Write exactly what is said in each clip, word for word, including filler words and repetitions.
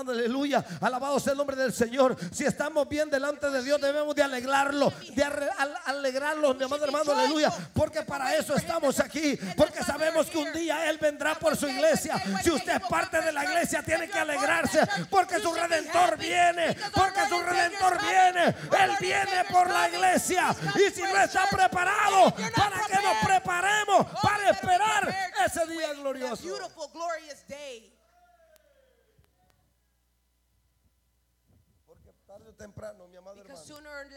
hermano, aleluya. Alabado sea el nombre del Señor. Si estamos bien delante de Dios, debemos de alegrarlo, de alegrarlo, mi amado hermano, aleluya. Porque para eso estamos aquí. Porque sabemos que un día Él vendrá por su iglesia. Si usted es parte de la iglesia, tiene que alegrarse. Porque su Redentor viene. Porque su Redentor viene. Él viene por la iglesia. Y si no está preparado, para que nos preparemos para esperar ese día glorioso. Porque tarde o temprano, mi amado hermano,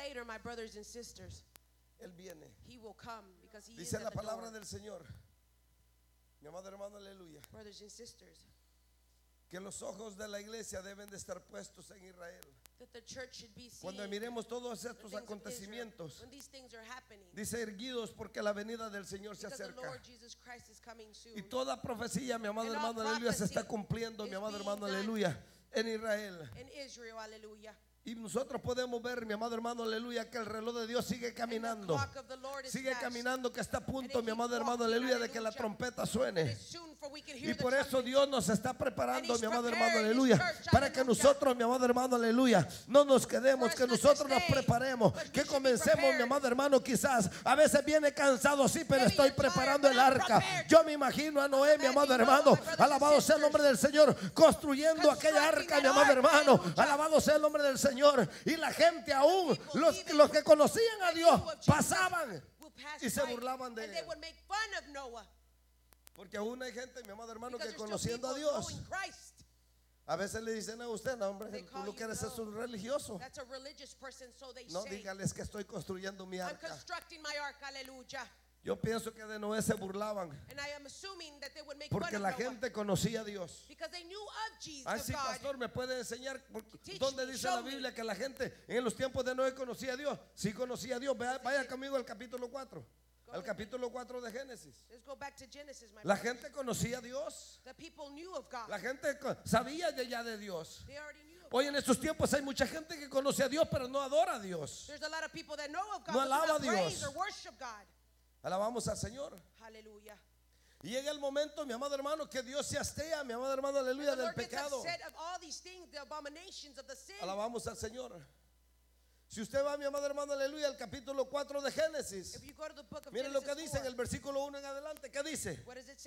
Él viene. Dice la palabra del Señor, mi amado hermano, aleluya, que los ojos de la iglesia deben de estar puestos en Israel. Cuando miremos todos estos acontecimientos, dice erguidos porque la venida del Señor se acerca. Y toda profecía, mi amado hermano, aleluya, se está cumpliendo, mi amado hermano, aleluya, en Israel. Y nosotros podemos ver, mi amado hermano, aleluya, que el reloj de Dios sigue caminando. Sigue caminando, que está a punto, mi amado hermano, aleluya, de que la trompeta suene. Y por eso Dios nos está preparando, mi amado hermano, aleluya, para que nosotros, mi amado hermano, aleluya, no nos quedemos, que nosotros nos preparemos, que comencemos, mi amado hermano. Quizás a veces viene cansado, sí, pero estoy preparando el arca. Yo me imagino a Noé, mi amado hermano, alabado sea el nombre del Señor, construyendo aquella arca, mi amado hermano, alabado sea el nombre del Señor. Y la gente aún, los, los que conocían a Dios, pasaban y se burlaban de él. Porque aún hay gente, mi amado hermano, que conociendo a Dios, a veces le dicen a usted, no, hombre, tú lo que eres es un religioso. No, dígales que estoy construyendo mi arca. Yo pienso que de Noé se burlaban porque la gente conocía a Dios. Ay, sí, pastor, ¿me puede enseñar dónde dice la Biblia que la gente en los tiempos de Noé conocía a Dios? Sí conocía a Dios. Vaya, vaya conmigo al capítulo cuatro. Al capítulo cuatro de Génesis. La gente conocía a Dios. La gente sabía de ya de Dios. Hoy en estos tiempos hay mucha gente que conoce a Dios, pero no adora a Dios. No alaba a Dios. Alabamos al Señor. Aleluya. Y llega el momento, mi amado hermano, que Dios se hastea, mi amado hermano, aleluya, del pecado. Alabamos al Señor. Si usted va, mi amado hermano, aleluya, al capítulo cuatro de Génesis, miren lo que dice en el versículo uno en adelante. ¿Qué dice?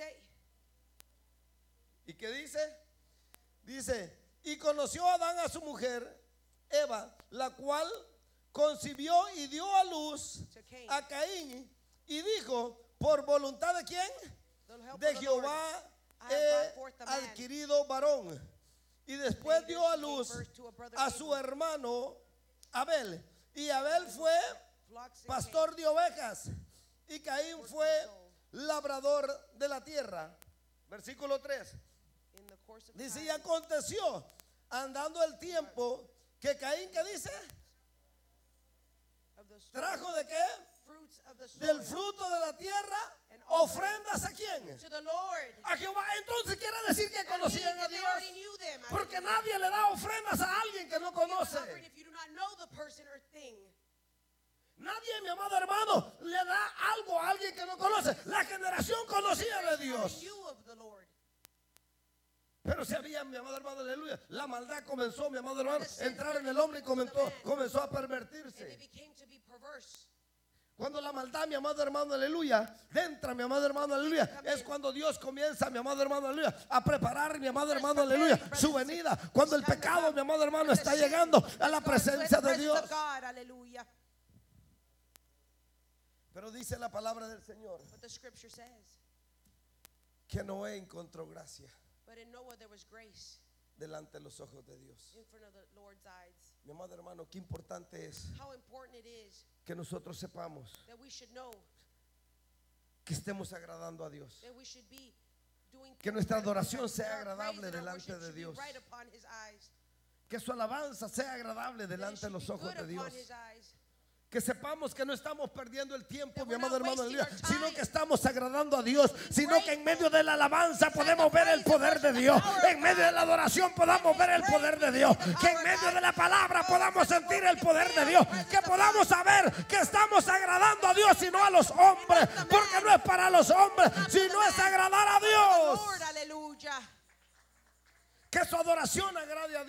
¿Y qué dice? Dice, y conoció Adán a su mujer, Eva, la cual concibió y dio a luz a Caín. Y dijo, ¿por voluntad de quién? De Jehová he adquirido varón. Y después dio a luz a su hermano Abel. Y Abel fue pastor de ovejas. Y Caín fue labrador de la tierra. Versículo tres. Dice, y aconteció, andando el tiempo, que Caín, ¿qué dice? ¿Trajo de qué? Del fruto de la tierra ofrendas a quién? A Jehová. Entonces quiere decir que conocían a Dios, porque nadie le da ofrendas a alguien que no conoce. Nadie, mi amado hermano, le da algo a alguien que no conoce. La generación conocía de Dios, pero si había, mi amado hermano, aleluya, la maldad comenzó, mi amado hermano, a entrar en el hombre y comenzó, comenzó a pervertirse. Cuando la maldad, mi amado hermano, aleluya, entra, mi amado hermano, aleluya, es cuando Dios comienza, mi amado hermano, aleluya, a preparar, mi amado hermano, aleluya, su venida. Cuando el pecado, mi amado hermano, está llegando a la presencia de Dios. Pero dice la palabra del Señor que Noé encontró gracia delante de los ojos de Dios. Mi amado hermano, qué importante es que nosotros sepamos que estemos agradando a Dios, que nuestra adoración sea agradable delante de Dios, que su alabanza sea agradable delante de los ojos de Dios. Que sepamos que no estamos perdiendo el tiempo, mi amado hermano, sino que estamos agradando a Dios, sino que en medio de la alabanza podemos ver el poder de Dios, en medio de la adoración podamos ver el poder de Dios, que en medio de la palabra podamos sentir el poder de Dios, que podamos saber que estamos agradando a Dios y no a los hombres, porque no es para los hombres, sino es agradar a Dios. Que su adoración agrade a Dios.